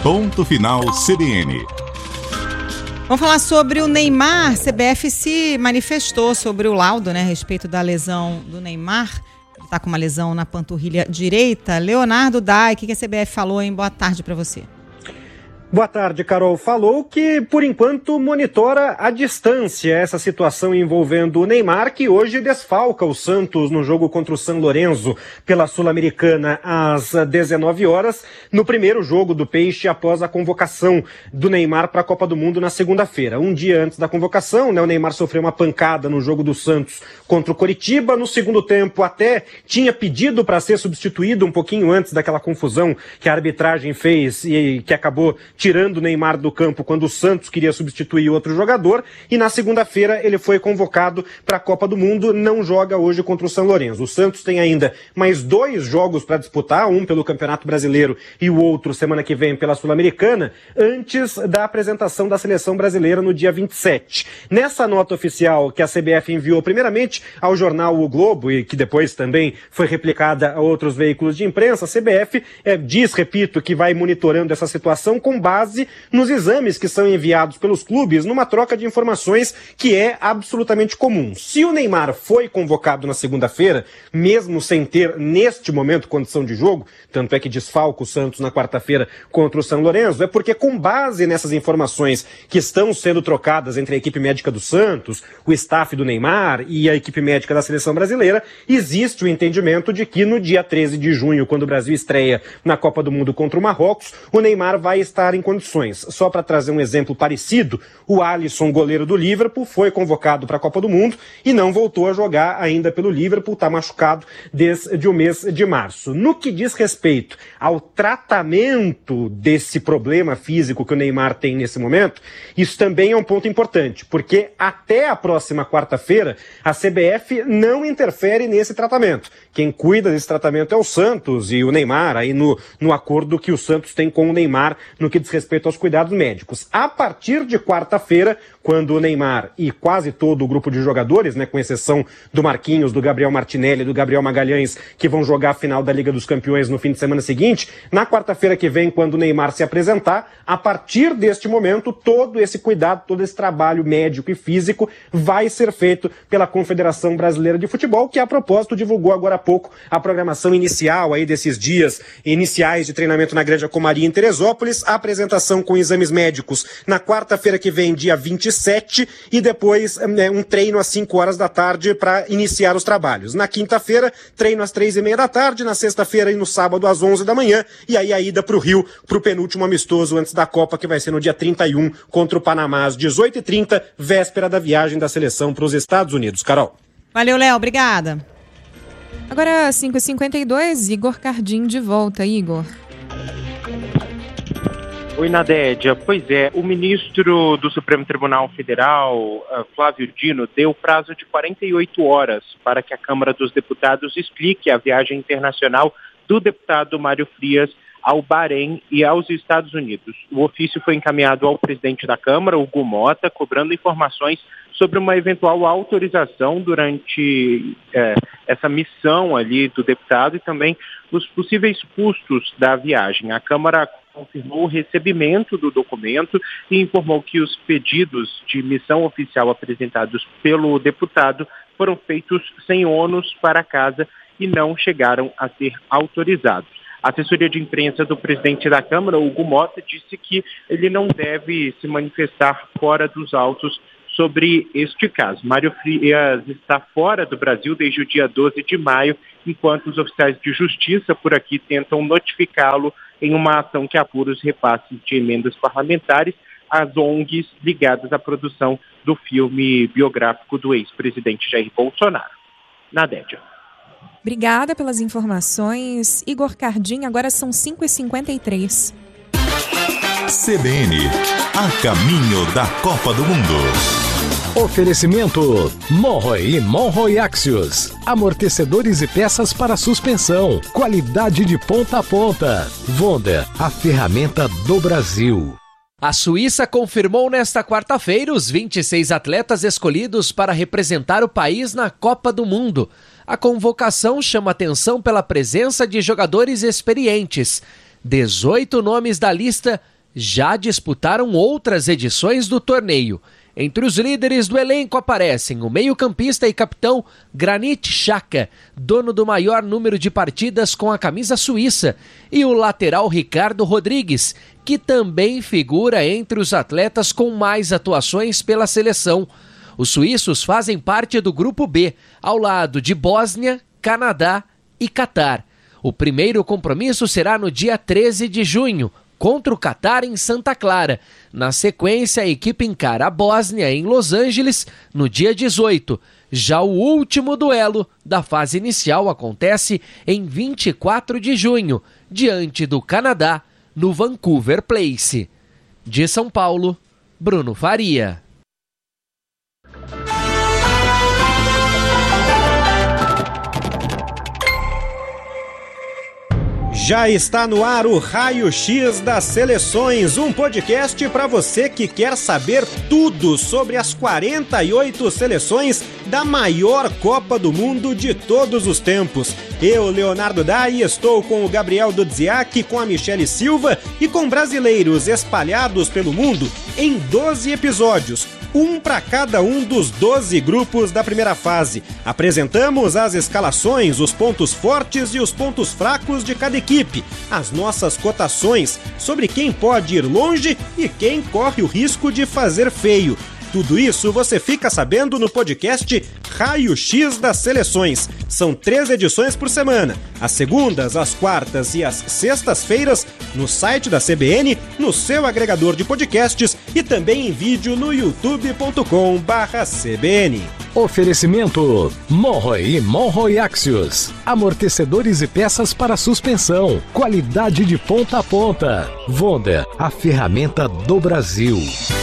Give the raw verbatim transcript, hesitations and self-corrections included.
Ponto Final C B N. Vamos falar sobre o Neymar. C B F se manifestou sobre o laudo, né, a respeito da lesão do Neymar. Ele está com uma lesão na panturrilha direita. Leonardo Dai, o que a C B F falou, hein? Boa tarde para você. Boa tarde, Carol. Falou que, por enquanto, monitora à distância essa situação envolvendo o Neymar, que hoje desfalca o Santos no jogo contra o San Lorenzo pela Sul-Americana às dezenove horas, no primeiro jogo do Peixe após a convocação do Neymar para a Copa do Mundo na segunda-feira. Um dia antes da convocação, né, o Neymar sofreu uma pancada no jogo do Santos contra o Coritiba. No segundo tempo, até tinha pedido para ser substituído um pouquinho antes daquela confusão que a arbitragem fez e que acabou tirando o Neymar do campo quando o Santos queria substituir outro jogador, e na segunda-feira ele foi convocado para a Copa do Mundo, não joga hoje contra o San Lorenzo. O Santos tem ainda mais dois jogos para disputar, um pelo Campeonato Brasileiro e o outro semana que vem pela Sul-Americana, antes da apresentação da seleção brasileira no dia vinte e sete. Nessa nota oficial que a C B F enviou primeiramente ao jornal O Globo e que depois também foi replicada a outros veículos de imprensa, a C B F é, diz, repito, que vai monitorando essa situação com base base nos exames que são enviados pelos clubes numa troca de informações que é absolutamente comum. Se o Neymar foi convocado na segunda-feira, mesmo sem ter neste momento condição de jogo, tanto é que desfalca o Santos na quarta-feira contra o San Lorenzo, é porque com base nessas informações que estão sendo trocadas entre a equipe médica do Santos, o staff do Neymar e a equipe médica da seleção brasileira, existe o entendimento de que no dia treze de junho, quando o Brasil estreia na Copa do Mundo contra o Marrocos, o Neymar vai estar em condições. Só para trazer um exemplo parecido, o Alisson, goleiro do Liverpool, foi convocado para a Copa do Mundo e não voltou a jogar ainda pelo Liverpool, está machucado desde o mês de março. No que diz respeito ao tratamento desse problema físico que o Neymar tem nesse momento, isso também é um ponto importante, porque até a próxima quarta-feira a C B F não interfere nesse tratamento. Quem cuida desse tratamento é o Santos e o Neymar, aí no, no acordo que o Santos tem com o Neymar no que diz respeito aos cuidados médicos. A partir de quarta-feira, quando o Neymar e quase todo o grupo de jogadores, né, com exceção do Marquinhos, do Gabriel Martinelli, do Gabriel Magalhães, que vão jogar a final da Liga dos Campeões no fim de semana seguinte, na quarta-feira que vem, quando o Neymar se apresentar, a partir deste momento, todo esse cuidado, todo esse trabalho médico e físico vai ser feito pela Confederação Brasileira de Futebol, que a propósito divulgou agora há pouco a programação inicial aí desses dias iniciais de treinamento na Granja Comari em Teresópolis, a apresentação com exames médicos na quarta-feira que vem, dia vinte e sete, e depois é, um treino às cinco horas da tarde para iniciar os trabalhos. Na quinta-feira, treino às três e meia da tarde, na sexta-feira e no sábado às onze da manhã, e aí a ida para o Rio, para o penúltimo amistoso antes da Copa, que vai ser no dia trinta e um contra o Panamá, às dezoito e trinta, véspera da viagem da seleção para os Estados Unidos. Carol. Valeu, Léo. Obrigada. Agora, cinco e cinquenta e dois, Igor Cardim de volta. Igor. Oi, Nadédia. Pois é, o ministro do Supremo Tribunal Federal, Flávio Dino, deu prazo de quarenta e oito horas para que a Câmara dos Deputados explique a viagem internacional do deputado Mário Frias ao Bahrein e aos Estados Unidos. O ofício foi encaminhado ao presidente da Câmara, Hugo Mota, cobrando informações sobre uma eventual autorização durante é, essa missão ali do deputado e também os possíveis custos da viagem. A Câmara confirmou o recebimento do documento e informou que os pedidos de missão oficial apresentados pelo deputado foram feitos sem ônus para casa e não chegaram a ser autorizados. A assessoria de imprensa do presidente da Câmara, Hugo Mota, disse que ele não deve se manifestar fora dos autos sobre este caso. Mário Frias está fora do Brasil desde o dia doze de maio, enquanto os oficiais de justiça por aqui tentam notificá-lo em uma ação que apura os repasses de emendas parlamentares às O N Gs ligadas à produção do filme biográfico do ex-presidente Jair Bolsonaro. Nadédia. Obrigada pelas informações. Igor Cardim, agora são cinco e cinquenta e três. C B N, a caminho da Copa do Mundo. Oferecimento Monroe e Monroe Axios. Amortecedores e peças para suspensão. Qualidade de ponta a ponta. Wonder, a ferramenta do Brasil. A Suíça confirmou nesta quarta-feira os vinte e seis atletas escolhidos para representar o país na Copa do Mundo. A convocação chama atenção pela presença de jogadores experientes. dezoito nomes da lista já disputaram outras edições do torneio. Entre os líderes do elenco aparecem o meio-campista e capitão Granit Xhaka, dono do maior número de partidas com a camisa suíça, e o lateral Ricardo Rodrigues, que também figura entre os atletas com mais atuações pela seleção. Os suíços fazem parte do grupo B, ao lado de Bósnia, Canadá e Catar. O primeiro compromisso será no dia treze de junho, contra o Catar em Santa Clara. Na sequência, a equipe encara a Bósnia em Los Angeles no dia dezoito. Já o último duelo da fase inicial acontece em vinte e quatro de junho, diante do Canadá, no Vancouver Place. De São Paulo, Bruno Faria. Já está no ar o Raio X das Seleções, um podcast para você que quer saber tudo sobre as quarenta e oito seleções da maior Copa do Mundo de todos os tempos. Eu, Leonardo Dai, estou com o Gabriel Dudziak, com a Michele Silva e com brasileiros espalhados pelo mundo em doze episódios. Um para cada um dos doze grupos da primeira fase. Apresentamos as escalações, os pontos fortes e os pontos fracos de cada equipe, as nossas cotações sobre quem pode ir longe e quem corre o risco de fazer feio. Tudo isso você fica sabendo no podcast Raio X das Seleções. São três edições por semana, às segundas, às quartas e às sextas-feiras, no site da C B N, no seu agregador de podcasts e também em vídeo no youtube ponto com barra C B N. Oferecimento Monroe e Monroe Axios. Amortecedores e peças para suspensão. Qualidade de ponta a ponta. Wonder, a ferramenta do Brasil.